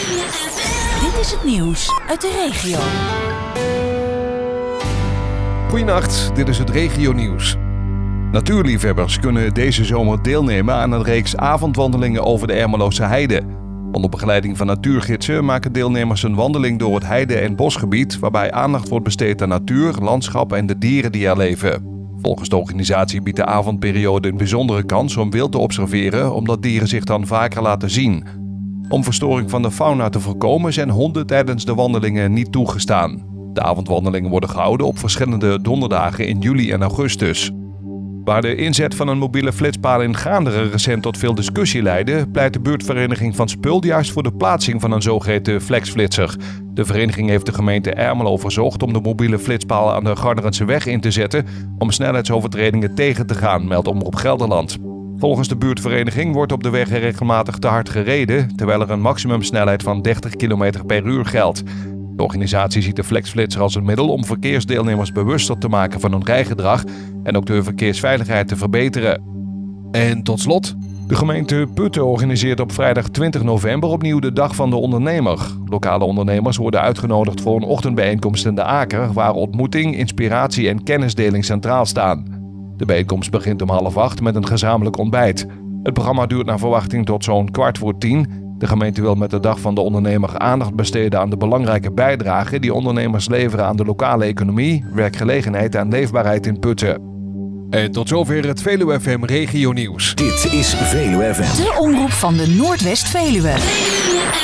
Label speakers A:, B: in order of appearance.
A: Dit is het nieuws uit de regio.
B: Goedenacht, dit is het regionieuws. Natuurliefhebbers kunnen deze zomer deelnemen aan een reeks avondwandelingen over de Ermeloze Heide. Onder begeleiding van natuurgidsen maken deelnemers een wandeling door het heide- en bosgebied, waarbij aandacht wordt besteed aan natuur, landschap en de dieren die er leven. Volgens de organisatie biedt de avondperiode een bijzondere kans om wild te observeren, omdat dieren zich dan vaker laten zien. Om verstoring van de fauna te voorkomen zijn honden tijdens de wandelingen niet toegestaan. De avondwandelingen worden gehouden op verschillende donderdagen in juli en augustus. Waar de inzet van een mobiele flitspaal in Gaanderen recent tot veel discussie leidde, pleit de buurtvereniging van Speuld juist voor de plaatsing van een zogeheten flexflitser. De vereniging heeft de gemeente Ermelo verzocht om de mobiele flitspaal aan de Garderenseweg in te zetten om snelheidsovertredingen tegen te gaan, meldt Omroep Gelderland. Volgens de buurtvereniging wordt op de weg regelmatig te hard gereden, terwijl er een maximumsnelheid van 30 km per uur geldt. De organisatie ziet de flexflitser als een middel om verkeersdeelnemers bewuster te maken van hun rijgedrag en ook de verkeersveiligheid te verbeteren. En tot slot, de gemeente Putten organiseert op vrijdag 20 november opnieuw de Dag van de Ondernemer. Lokale ondernemers worden uitgenodigd voor een ochtendbijeenkomst in de Aker, waar ontmoeting, inspiratie en kennisdeling centraal staan. De bijeenkomst begint om 7:30 met een gezamenlijk ontbijt. Het programma duurt naar verwachting tot zo'n 9:15. De gemeente wil met de Dag van de Ondernemer aandacht besteden aan de belangrijke bijdrage die ondernemers leveren aan de lokale economie, werkgelegenheid en leefbaarheid in Putten. En tot zover het Veluwe FM Regionieuws.
C: Dit is Veluwe FM.
A: De omroep van de Noordwest-Veluwe.